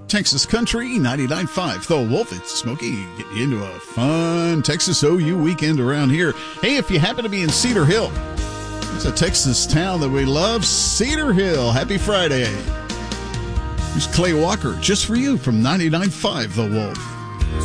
Texas Country 99.5. The Wolf, it's Smokey, getting you into a fun Texas OU weekend around here. Hey, if you happen to be in Cedar Hill, it's a Texas town that we love, Cedar Hill. Happy Friday. Here's Clay Walker, just for you from 99.5 The Wolf.